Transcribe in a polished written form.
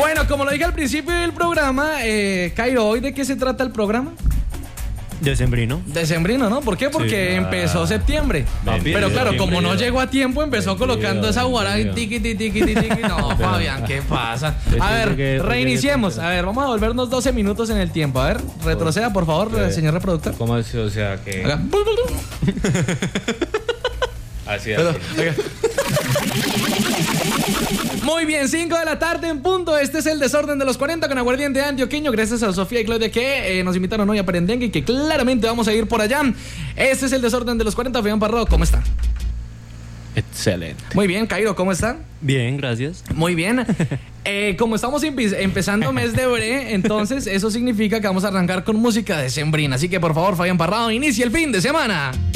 Bueno, como lo dije al principio del programa, Cairo, ¿hoy de qué se trata el programa? Decembrino. Decembrino, ¿no? ¿Por qué? Porque empezó septiembre. Pero claro, como no llegó a tiempo, empezó colocando esa guará y tiqui, tiqui, tiqui, tiqui. No, Fabián, ¿qué pasa? A ver, reiniciemos. A ver, vamos a volvernos 12 minutos en el tiempo. A ver, retroceda, por favor, señor reproductor. ¿Cómo así? O sea, que... Acá. Así. Muy bien, 5 de la tarde en punto. Este es el desorden de los 40 con aguardiente antioqueño. Gracias a Sofía y Claudia que nos invitaron hoy a Perendengue y que claramente vamos a ir por allá. Este es el desorden de los 40. Fabián Parrado, ¿cómo está? Excelente. Muy bien, Cairo, ¿cómo está? Bien, gracias. Muy bien. Como estamos empezando mes de bre, entonces eso significa que vamos a arrancar con música decembrina. Así que por favor, Fabián Parrado, inicie el fin de semana.